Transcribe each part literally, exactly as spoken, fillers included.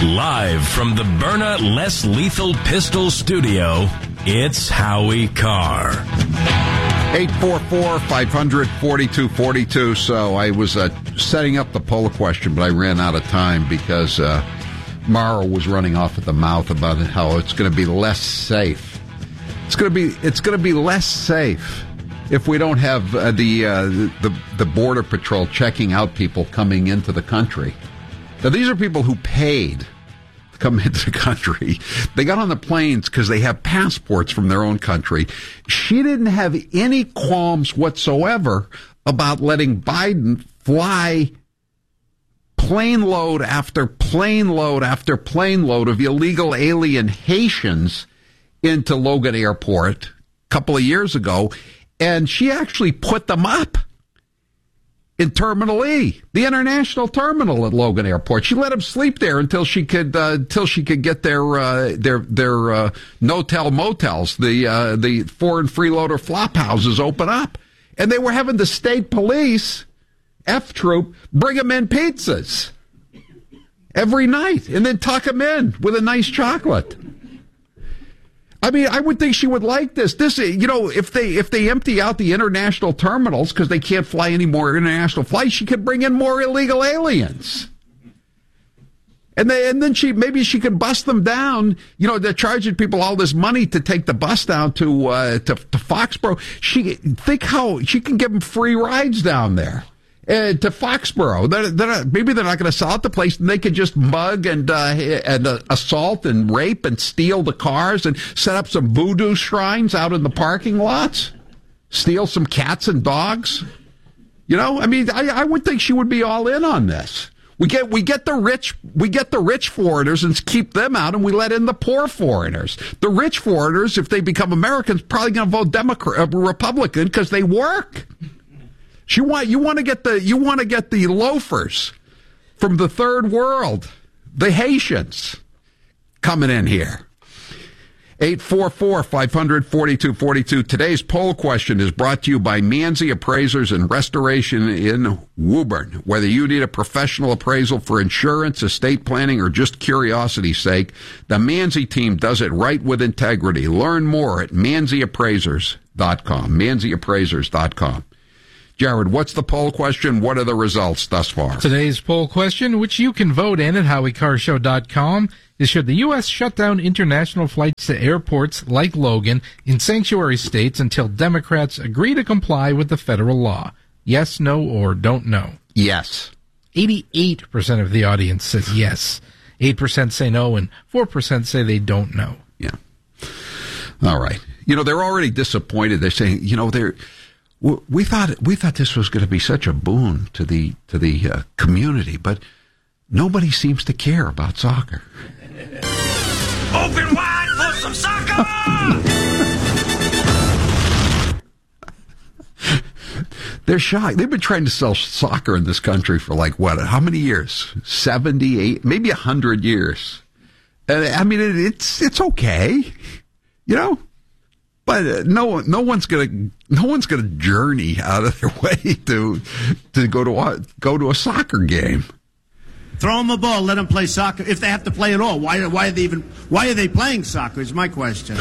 Live from the Byrna Less Lethal Pistol Studio, it's Howie Carr. eight four four, five hundred, forty-two forty-two. So I was uh, setting up the poll question, but I ran out of time because uh, Mara was running off at the mouth about how it's going to be less safe. It's going to be it's going to be less safe if we don't have uh, the, uh, the the Border Patrol checking out people coming into the country. Now, these are people who paid to come into the country. They got on the planes because they have passports from their own country. She didn't have any qualms whatsoever about letting Biden fly plane load after plane load after plane load of illegal alien Haitians into Logan Airport a couple of years ago. And she actually put them up in Terminal E, the international terminal at Logan Airport. She let them sleep there until she could uh, until she could get their uh, their their uh, no-tell motels, the uh, the foreign freeloader flop houses open up, and they were having the state police F troop bring them in pizzas every night, and then tuck them in with a nice chocolate. I mean, I would think she would like this. This, you know, if they if they empty out the international terminals because they can't fly any more international flights, she could bring in more illegal aliens. And they, and then she maybe she could bust them down. You know, they're charging people all this money to take the bus down to uh, to, to Foxborough. She think how she can give them free rides down there. Uh, to Foxborough. They're, they're not, maybe they're not going to sell out the place, and they could just mug and uh, and uh, assault and rape and steal the cars and set up some voodoo shrines out in the parking lots, steal some cats and dogs. You know, I mean, I, I would think she would be all in on this. We get we get the rich we get the rich foreigners and keep them out, and we let in the poor foreigners. The rich foreigners, if they become Americans, probably going to vote Democrat, uh, Republican because they work. You want you want to get the you want to get the loafers from the third world, the Haitians, coming in here. eight four four, five hundred, forty-two forty-two. Today's poll question is brought to you by Manzi Appraisers and Restoration in Woburn. Whether you need a professional appraisal for insurance, estate planning, or just curiosity's sake, the Manzi team does it right with integrity. Learn more at manzi appraisers dot com. manzi appraisers dot com. Jared, what's the poll question? What are the results thus far? Today's poll question, which you can vote in at howie carr show dot com, is should the U S shut down international flights to airports like Logan in sanctuary states until Democrats agree to comply with the federal law? Yes, no, or don't know? Yes. eighty-eight percent of the audience says yes. eight percent say no, and four percent say they don't know. Yeah. All right. You know, they're already disappointed. They're saying, you know, they're... We thought we thought this was going to be such a boon to the to the uh, community, but nobody seems to care about soccer. Open wide for some soccer! They're shocked. They've been trying to sell soccer in this country for like what? How many years? seventy-eight, maybe a hundred years. And I mean, it, it's it's okay, you know. But uh, no, no one's gonna, no one's gonna journey out of their way to, to go to a, go to a soccer game. Throw them a ball, let them play soccer. If they have to play at all, why, why are they even, why are they playing soccer? Is my question.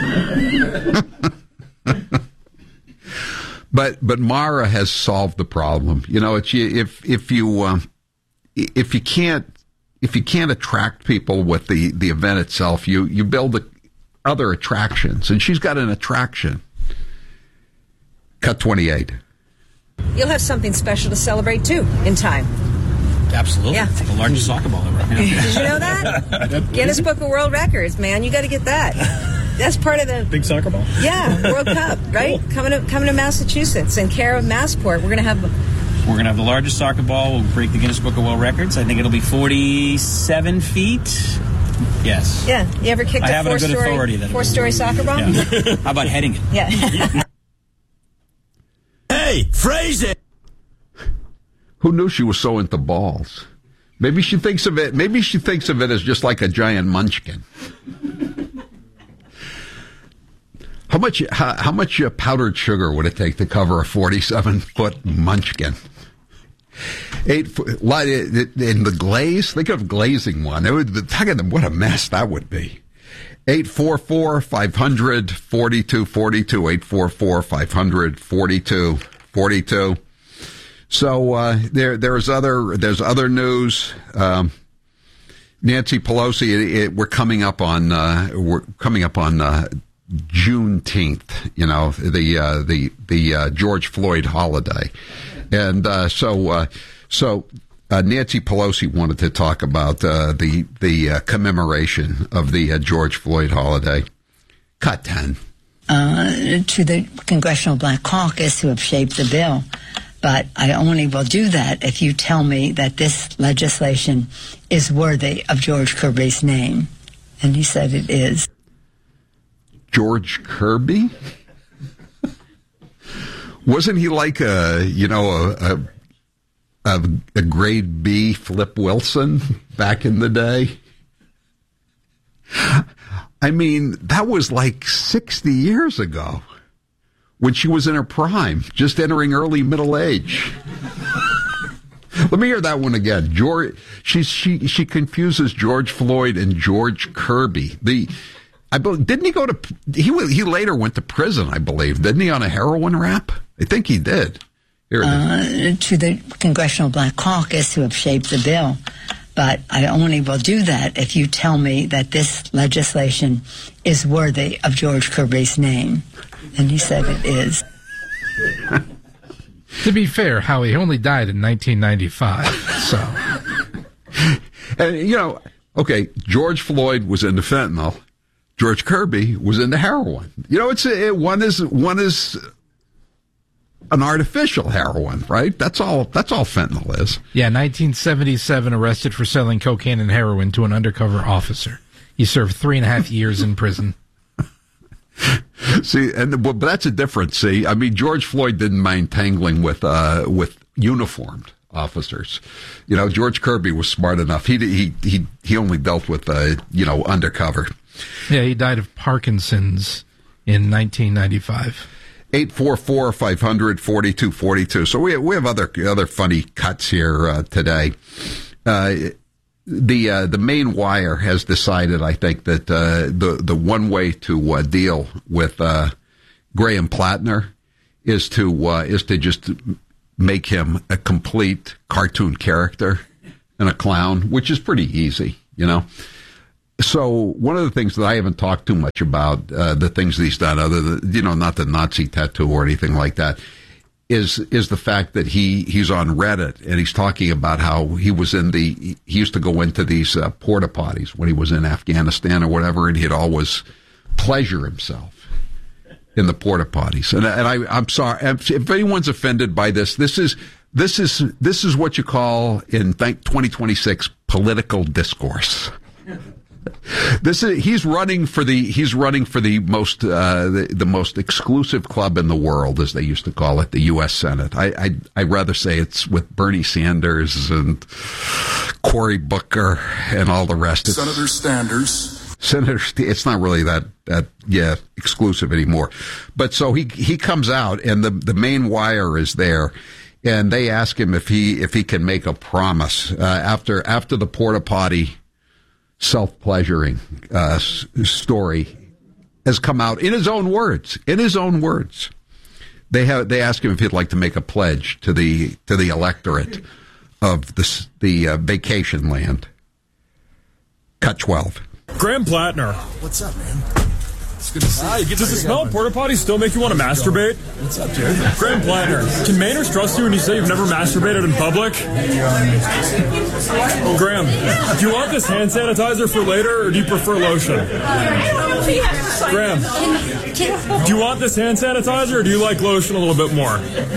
but, but Mara has solved the problem. You know, it's if if you um, if you can't if you can't attract people with the, the event itself, you you build a other attractions, and she's got an attraction. Cut twenty-eight. You'll have something special to celebrate, too, in time. Absolutely. Yeah. The largest soccer ball ever. Yeah. Did you know that? Guinness Book of World Records, man. You got to get that. That's part of the... Big soccer ball? Yeah, World Cup, right? Cool. Coming to, coming to Massachusetts, in care of Massport. We're going to have... We're going to have the largest soccer ball. We'll break the Guinness Book of World Records. I think it'll be forty-seven feet. Yes. Yeah. You ever kicked I a four-story four-story soccer ball? Yeah. How about heading it? Yeah. Hey, phrase it. Who knew she was so into balls? Maybe she thinks of it. Maybe she thinks of it as just like a giant munchkin. How much? How, how much uh, powdered sugar would it take to cover a forty-seven foot munchkin? Eight in the glaze. Think of glazing one. It would, what a mess that would be. Eight four four five hundred forty two forty two. Eight four four five hundred forty two forty two. So uh, there, there's other, there's other news. Um, Nancy Pelosi. It, it, we're coming up on, uh, we're coming up on uh, Juneteenth. You know, the uh, the the uh, George Floyd holiday, and uh, so uh, so. Uh, Nancy Pelosi wanted to talk about uh, the the uh, commemoration of the uh, George Floyd holiday. Cut ten. Uh, to the Congressional Black Caucus who have shaped the bill, but I only will do that if you tell me that this legislation is worthy of George Kirby's name. And he said it is. George Kirby? Wasn't he like a, you know, a... a A, a grade B Flip Wilson back in the day? I mean, that was like sixty years ago when she was in her prime, just entering early middle age. Let me hear that one again. George, she, she, she confuses George Floyd and George Kirby. The, I believe, didn't he go to, he, he later went to prison, I believe, didn't he, on a heroin rap? I think he did. Uh, to the Congressional Black Caucus who have shaped the bill, but I only will do that if you tell me that this legislation is worthy of George Kirby's name. And he said it is. To be fair, Howie only died in nineteen ninety-five, so. And, you know, okay, George Floyd was into fentanyl. George Kirby was into heroin. You know, it's it, one is one is... an artificial heroin, right? That's all. That's all fentanyl is. Yeah, nineteen seventy-seven, arrested for selling cocaine and heroin to an undercover officer. He served three and a half years in prison. See, and but that's a difference. See, I mean, George Floyd didn't mind tangling with uh, with uniformed officers. You know, George Kirby was smart enough. He he he he only dealt with uh, you know, undercover. Yeah, he died of Parkinson's in nineteen ninety-five. eight four four five hundred forty-two forty-two. So we have, we have other other funny cuts here uh, today. Uh, the uh, the main wire has decided, I think, that uh, the the one way to uh, deal with uh, Graham Plattner is to uh, is to just make him a complete cartoon character and a clown, which is pretty easy, you know. So one of the things that I haven't talked too much about, uh, the things that he's done, other than, you know, not the Nazi tattoo or anything like that, is is the fact that he, he's on Reddit and he's talking about how he was in the, he used to go into these uh, porta potties when he was in Afghanistan or whatever, and he'd always pleasure himself in the porta potties. And, and I, I'm sorry, if anyone's offended by this, this is this is this is what you call in twenty twenty-six political discourse. This is he's running for the he's running for the most uh, the, the most exclusive club in the world, as they used to call it, the U S Senate. I I I'd rather say it's with Bernie Sanders and Cory Booker and all the rest. It's, Senator Sanders. Senator, it's not really that that yeah exclusive anymore. But so he he comes out and the the main wire is there. And they ask him if he if he can make a promise uh, after after the porta potty self-pleasuring uh, s- story has come out in his own words. In his own words, they have they ask him if he'd like to make a pledge to the to the electorate of the the uh, vacation land. Cut twelve. Graham Plattner. What's up, man? It's good to see Hi, you. does the smell of porta potties still make you want to masturbate? What's up, Jared? Graham Plattner, can Mainers trust you when you say you've never masturbated in public? Graham, do you want this hand sanitizer for later, or do you prefer lotion? Graham, do you want this hand sanitizer, or do you like lotion a little bit more?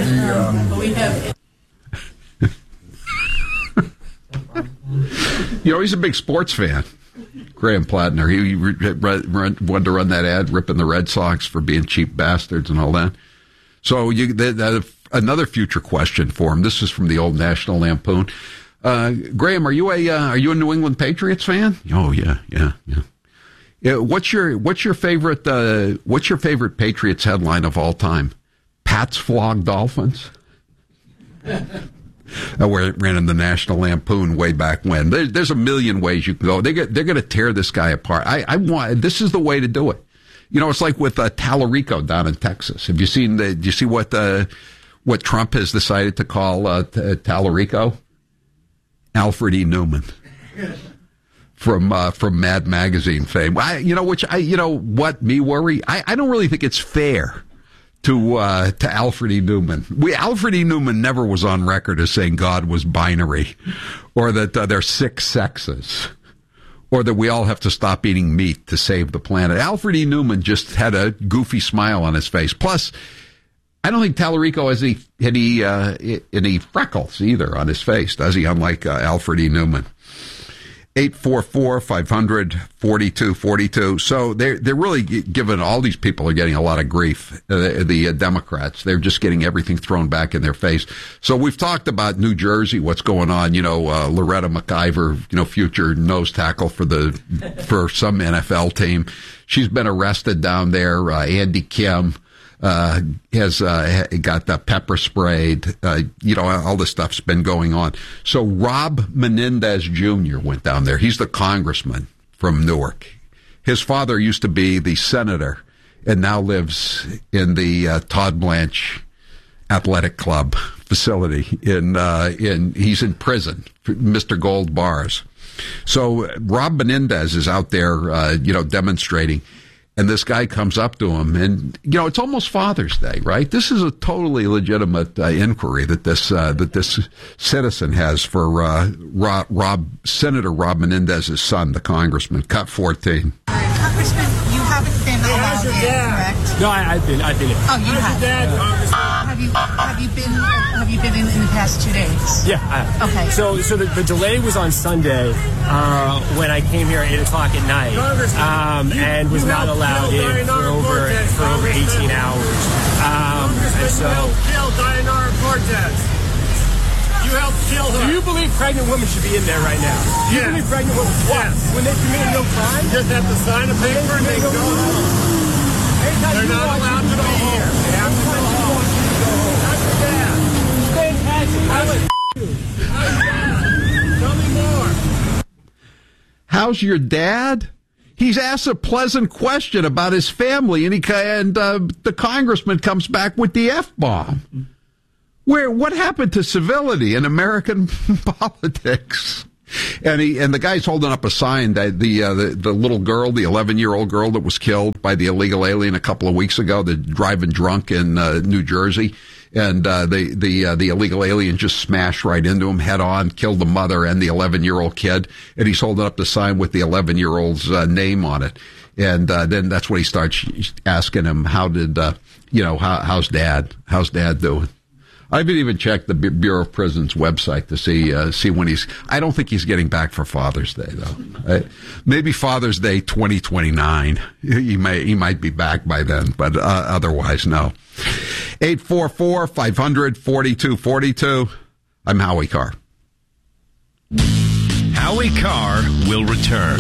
You know, he's a big sports fan. Graham Plattner. He, he re- re- run, wanted to run that ad ripping the Red Sox for being cheap bastards and all that. So you, the, the, another future question for him. This is from the old National Lampoon. Uh, Graham, are you a uh, are you a New England Patriots fan? Oh yeah, yeah, yeah. yeah what's your what's your favorite uh, what's your favorite Patriots headline of all time? Pats flog Dolphins. uh, where it ran in the National Lampoon way back when. There, there's a million ways you can go. They get, they're going to tear this guy apart. I, I want, this is the way to do it. You know, it's like with uh, Tallarico down in Texas. Have you seen the, do you see what, uh, what Trump has decided to call, uh, t- Tallarico? Alfred E. Newman. From, uh, from Mad Magazine fame. I, you know, which I, you know, what me worry? I, I don't really think it's fair to, uh, to Alfred E. Newman. We, Alfred E. Newman never was on record as saying God was binary or that uh, there's six sexes. Or that we all have to stop eating meat to save the planet. Alfred E. Newman just had a goofy smile on his face. Plus, I don't think Tallarico has any any, uh, any freckles either on his face, does he? Unlike uh, Alfred E. Newman. eight four four, five hundred, forty-two forty-two. So they're, they're really giving, all these people are getting a lot of grief. Uh, the uh, Democrats, they're just getting everything thrown back in their face. So we've talked about New Jersey, what's going on, you know, uh, Loretta McIver, you know, future nose tackle for the, for some N F L team. She's been arrested down there. Uh, Andy Kim, uh, has, uh, got the pepper sprayed. Uh, you know, all this stuff's been going on. So Rob Menendez Junior went down there. He's the congressman from Newark. His father used to be the senator and now lives in the, uh, Todd Blanche Athletic Club facility in, uh, in, he's in prison, Mister Gold Bars. So Rob Menendez is out there, uh, you know, demonstrating. And this guy comes up to him, and you know it's almost Father's Day, right? This is a totally legitimate uh, inquiry that this uh, that this citizen has for uh, Rob, Rob Senator Rob Menendez's son, the congressman. Cut fourteen. Congressman, you haven't been allowed in, correct? No, I, I've been. I've been in. Oh, you have. Dad, have you have you been have you been in, in the past two days? Yeah. I have. Okay. So, so the, the delay was on Sunday uh, when I came here at eight o'clock at night, um, and was not allowed in for over for over eighteen hours. Um, and so. Kill Dianara Cortez. You helped kill her. Do you believe pregnant women should be in there right now? Do you yes. believe pregnant women? What? Yes. When they committed no crime? Just have to sign a paper and they go home. They're not allowed to be here. They have to go home. That's your dad. Fantastic. Tell me more. How's your dad? He's asked a pleasant question about his family, and he and uh, the congressman comes back with the F-bomb. Where what happened to civility in American politics? And he and the guy's holding up a sign that the uh, the, the little girl, the eleven year old girl that was killed by the illegal alien a couple of weeks ago, the driving drunk in uh, New Jersey, and uh, the the uh, the illegal alien just smashed right into him head on, killed the mother and the eleven year old kid, and he's holding up the sign with the eleven year old's uh, name on it, and uh, then that's when he starts asking him, how did uh, you know how, how's dad how's dad doing? I haven't even checked the Bureau of Prisons website to see uh, see when he's. I don't think he's getting back for Father's Day though. Uh, maybe Father's Day twenty twenty-nine. He may he might be back by then, but uh, otherwise no. eight four four, five hundred, forty-two forty-two. I'm Howie Carr. Howie Carr will return.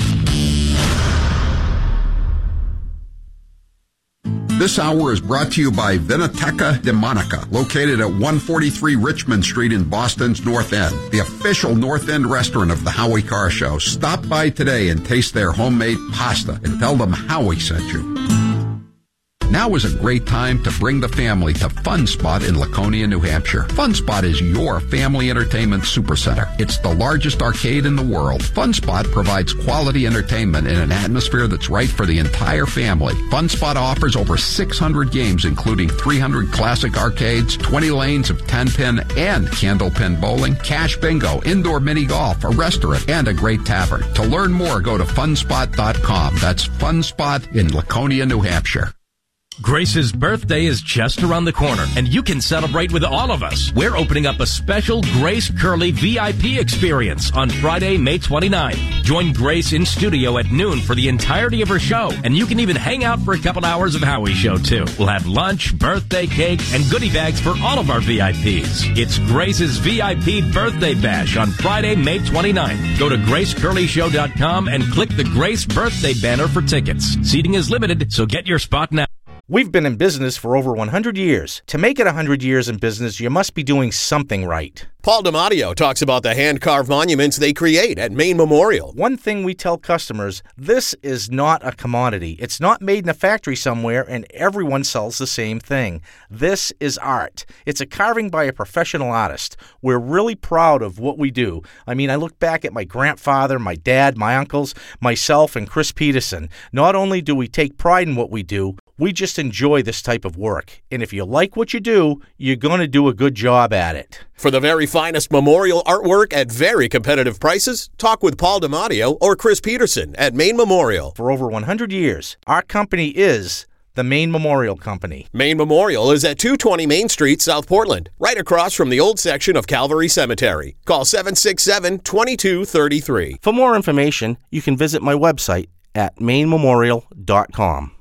This hour is brought to you by Vinoteca de Monica, located at one forty-three Richmond Street in Boston's North End, the official North End restaurant of the Howie Carr Show. Stop by today and taste their homemade pasta and tell them Howie sent you. Now is a great time to bring the family to Fun Spot in Laconia, New Hampshire. Fun Spot is your family entertainment supercenter. It's the largest arcade in the world. Fun Spot provides quality entertainment in an atmosphere that's right for the entire family. Fun Spot offers over six hundred games, including three hundred classic arcades, twenty lanes of ten-pin and candlepin bowling, cash bingo, indoor mini golf, a restaurant, and a great tavern. To learn more, go to fun spot dot com. That's Fun Spot in Laconia, New Hampshire. Grace's birthday is just around the corner, and you can celebrate with all of us. We're opening up a special Grace Curley V I P experience on Friday, May twenty-ninth. Join Grace in studio at noon for the entirety of her show, and you can even hang out for a couple hours of Howie Show, too. We'll have lunch, birthday cake, and goodie bags for all of our V I Ps. It's Grace's V I P Birthday Bash on Friday, May twenty-ninth. Go to grace curley show dot com and click the Grace Birthday banner for tickets. Seating is limited, so get your spot now. We've been in business for over one hundred years. To make it one hundred years in business, you must be doing something right. Paul DiMatteo talks about the hand-carved monuments they create at Maine Memorial. One thing we tell customers, this is not a commodity. It's not made in a factory somewhere and everyone sells the same thing. This is art. It's a carving by a professional artist. We're really proud of what we do. I mean, I look back at my grandfather, my dad, my uncles, myself, and Chris Peterson. Not only do we take pride in what we do, we just enjoy this type of work. And if you like what you do, you're going to do a good job at it. For the very finest memorial artwork at very competitive prices, talk with Paul DiMatteo or Chris Peterson at Maine Memorial. For over one hundred years, our company is the Maine Memorial Company. Maine Memorial is at two twenty Main Street, South Portland, right across from the old section of Calvary Cemetery. Call seven six seven, two two three three. For more information, you can visit my website at maine memorial dot com.